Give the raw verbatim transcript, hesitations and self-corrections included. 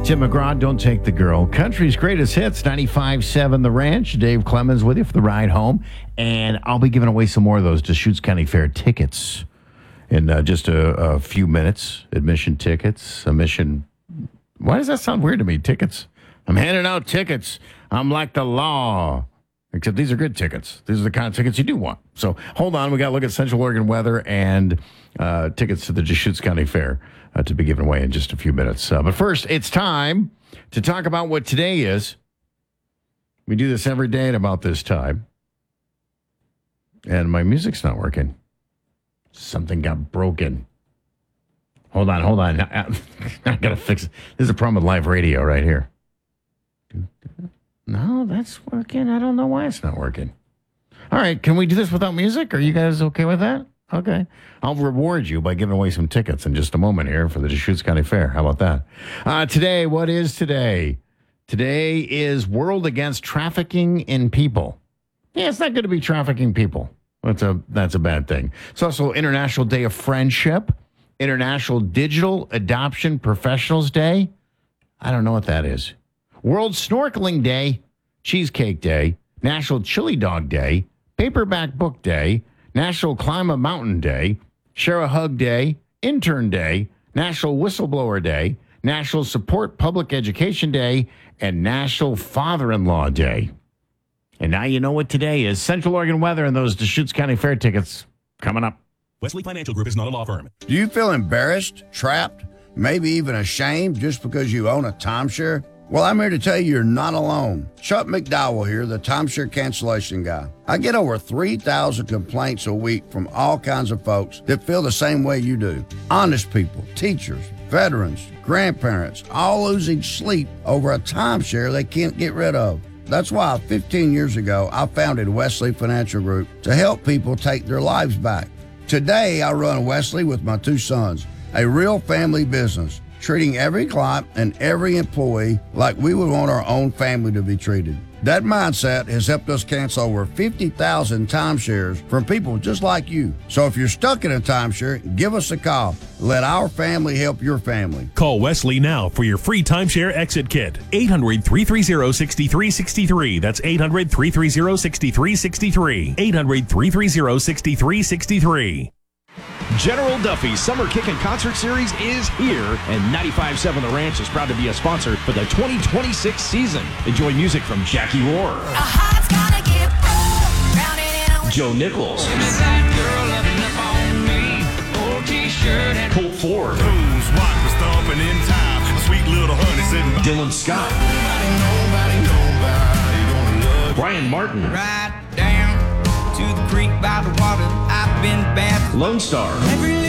Tim McGraw, Don't Take the Girl. Country's greatest hits, ninety-five point seven The Ranch. Dave Clemens with you for the ride home. And I'll be giving away some more of those Deschutes County Fair tickets in uh, just a, a few minutes. Admission tickets, admission. Why does that sound weird to me? Tickets. I'm handing out tickets. I'm like the law. Except these are good tickets. These are the kind of tickets you do want. So hold on. We got to look at Central Oregon weather and uh, tickets to the Deschutes County Fair uh, to be given away in just a few minutes. Uh, but first, it's time to talk about what today is. We do this every day at about this time. And my music's not working. Something got broken. Hold on, hold on. I, I got to fix it. This is a problem with live radio right here. No, that's working. I don't know why it's not working. All right, can we do this without music? Are you guys okay with that? Okay. I'll reward you by giving away some tickets in just a moment here for the Deschutes County Fair. How about that? Uh, today, what is today? Today is World Against Trafficking in People. Yeah, it's not good to be trafficking people. That's a, that's a bad thing. It's also International Day of Friendship, International Digital Adoption Professionals Day. I don't know what that is. World Snorkeling Day, Cheesecake Day, National Chili Dog Day, Paperback Book Day, National Climb a Mountain Day, Share a Hug Day, Intern Day, National Whistleblower Day, National Support Public Education Day, and National Father-in-Law Day. And now you know what today is. Central Oregon weather and those Deschutes County Fair tickets coming up. Wesley Financial Group is not a law firm. Do you feel embarrassed, trapped, maybe even ashamed just because you own a timeshare? Well, I'm here to tell you you're not alone. Chuck McDowell here, the timeshare cancellation guy. I get over three thousand complaints a week from all kinds of folks that feel the same way you do. Honest people, teachers, veterans, grandparents, all losing sleep over a timeshare they can't get rid of. That's why fifteen years ago, I founded Wesley Financial Group to help people take their lives back. Today, I run Wesley with my two sons, a real family business, treating every client and every employee like we would want our own family to be treated. That mindset has helped us cancel over fifty thousand timeshares from people just like you. So if you're stuck in a timeshare, give us a call. Let our family help your family. Call Wesley now for your free timeshare exit kit. eight hundred, three three zero, six three six three. That's eight hundred, three three zero, six three six three. eight hundred, three three zero, six three six three. General Duffy's Summer Kickin' Concert Series is here, and ninety-five point seven The Ranch is proud to be a sponsor for the twenty twenty-six season. Enjoy music from Jackie Rohr, Joe Nichols, Colt Ford, Dylan Scott, Brian Martin, Right down to the creek by the water. I've been bad. Lone Star,